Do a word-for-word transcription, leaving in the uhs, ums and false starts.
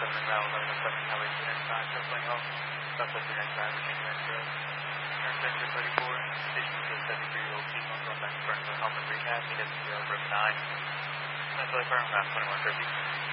seven Route eleven oh seven Highway two ninety-five, Truckling Home. Southwest two ninety-five, Virginia Ranch Road. Turn sector thirty-four, station to the seventy-three-year-old female going back to Burnsville Helmet Rehab, E W zero Brooke nine. That's really firm, map twenty-one fifty.